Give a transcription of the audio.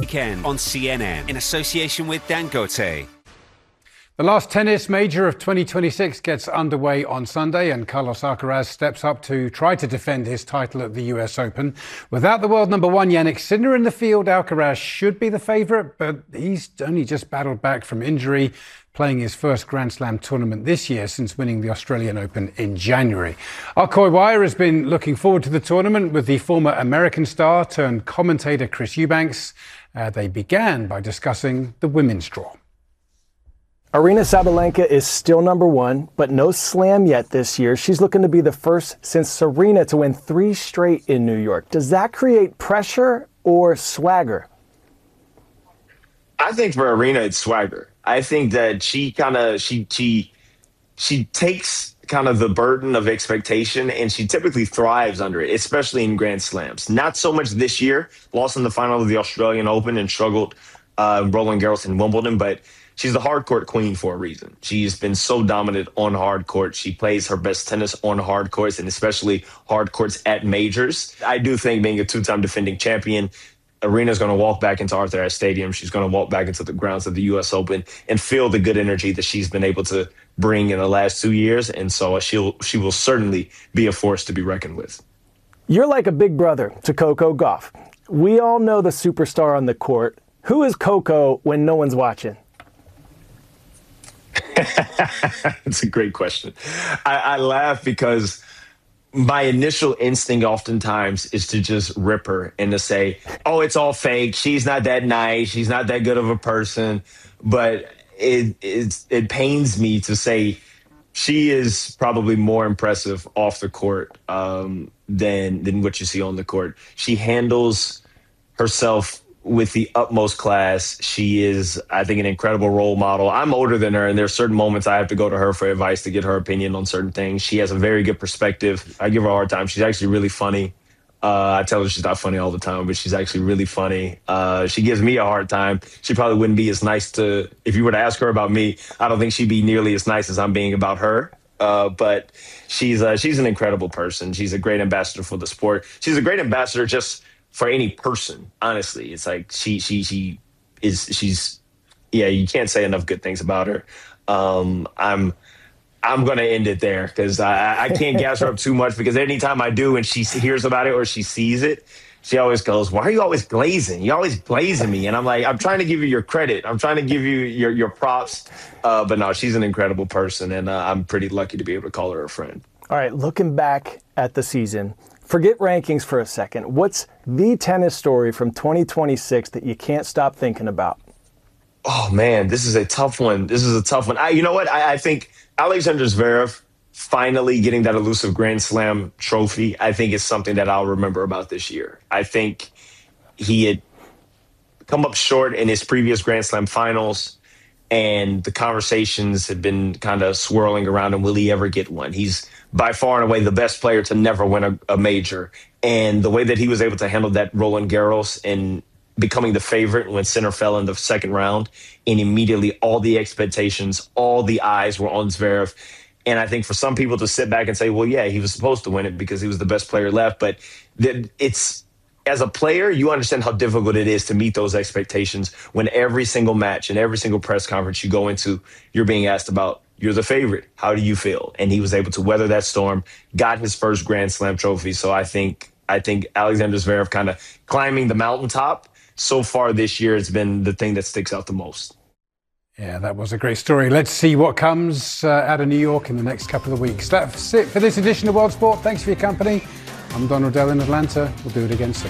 weekend on CNN in association with Dangote. The last tennis major of 2026 gets underway on Sunday, and Carlos Alcaraz steps up to try to defend his title at the US Open. Without the world number one Jannik Sinner in the field, Alcaraz should be the favourite, but he's only just battled back from injury, playing his first Grand Slam tournament this year since winning the Australian Open in January. Our Coy Wire has been looking forward to the tournament with the former American star turned commentator Chris Eubanks. They began by discussing the women's draw. Aryna Sabalenka is still number one, but no slam yet this year. She's looking to be the first since Serena to win 3 straight in New York. Does that create pressure or swagger? I think for Aryna, it's swagger. I think that she takes kind of the burden of expectation, and she typically thrives under it, especially in Grand Slams. Not so much this year, lost in the final of the Australian Open and struggled Roland Garros in Wimbledon, but she's the hard court queen for a reason. She's been so dominant on hard court. She plays her best tennis on hard courts, and especially hard courts at majors. I do think being a 2-time defending champion, Aryna's going to walk back into Arthur Ashe Stadium. She's going to walk back into the grounds of the U.S. Open and feel the good energy that she's been able to bring in the last 2 years. And so she will certainly be a force to be reckoned with. You're like a big brother to Coco Gauff. We all know the superstar on the court. Who is Coco when no one's watching? It's a great question. I laugh because my initial instinct oftentimes is to just rip her and to say, oh, it's all fake. She's not that nice. She's not that good of a person. But it pains me to say she is probably more impressive off the court than what you see on the court. She handles herself with the utmost class. She is, I think, an incredible role model. I'm older than her, and there's certain moments I have to go to her for advice to get her opinion on certain things. She has a very good perspective. I give her a hard time. She's actually really funny. I tell her she's not funny all the time, but she's actually really funny. She gives me a hard time. She probably wouldn't be as nice if you were to ask her about me, I don't think she'd be nearly as nice as I'm being about her. But she's an incredible person. She's a great ambassador for the sport. She's a great ambassador just for any person, honestly. It's like she's you can't say enough good things about her. I'm going to end it there because I can't gas her up too much, because anytime I do and she hears about it or she sees it, she always goes, why are you always glazing? You're always glazing me. And I'm like, I'm trying to give you your credit. I'm trying to give you your props. But no, she's an incredible person, and I'm pretty lucky to be able to call her a friend. All right, looking back at the season, forget rankings for a second. What's the tennis story from 2026 that you can't stop thinking about? Oh, man, this is a tough one. You know what? I think Alexander Zverev finally getting that elusive Grand Slam trophy, I think, is something that I'll remember about this year. I think he had come up short in his previous Grand Slam finals, and the conversations had been kind of swirling around him. Will he ever get one? He's by far and away the best player to never win a major. And the way that he was able to handle that Roland Garros and becoming the favorite when Sinner fell in the second round, and immediately all the expectations, all the eyes were on Zverev. And I think for some people to sit back and say, well, yeah, he was supposed to win it because he was the best player left. But it's, as a player, you understand how difficult it is to meet those expectations when every single match and every single press conference you go into, you're being asked about, you're the favorite. How do you feel? And he was able to weather that storm, got his first Grand Slam trophy. So I think Alexander Zverev kind of climbing the mountaintop so far this year has been the thing that sticks out the most. Yeah, that was a great story. Let's see what comes out of New York in the next couple of weeks. That's it for this edition of World Sport. Thanks for your company. I'm Don Rodell in Atlanta. We'll do it again soon.